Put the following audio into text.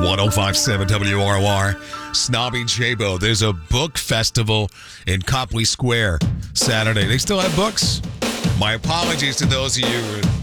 1057 WROR. Snobby Jabo. There's a book festival in Copley Square Saturday. They still have books? My apologies to those of you